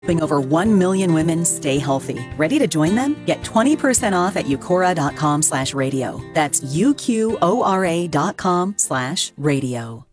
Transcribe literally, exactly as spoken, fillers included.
Helping over one million women stay healthy. Ready to join them? Get twenty percent off at ucora.com slash radio. That's U Q O R A dot com slash radio.